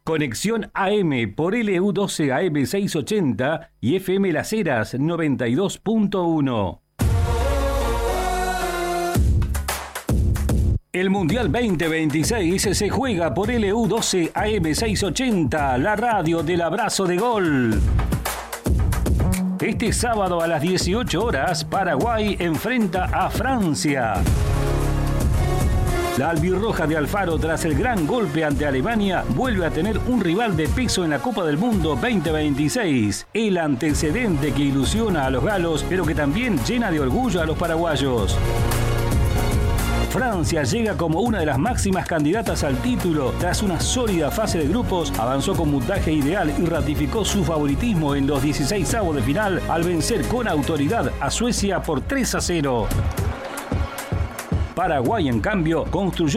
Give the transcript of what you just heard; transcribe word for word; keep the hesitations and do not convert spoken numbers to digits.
Conexión A M por L U doce A M seiscientos ochenta y F M Las Heras noventa y dos punto uno. El Mundial veinte veintiséis se juega por L U doce A M seiscientos ochenta, la radio del abrazo de gol. Este sábado a las dieciocho horas, Paraguay enfrenta a Francia. La albirroja de Alfaro, tras el gran golpe ante Alemania, vuelve a tener un rival de peso en la Copa del Mundo veinte veintiséis. El antecedente que ilusiona a los galos, pero que también llena de orgullo a los paraguayos. Francia llega como una de las máximas candidatas al título. Tras una sólida fase de grupos, avanzó con puntaje ideal y ratificó su favoritismo en los dieciseisavos de final al vencer con autoridad a Suecia por tres a cero. Paraguay, en cambio, construyó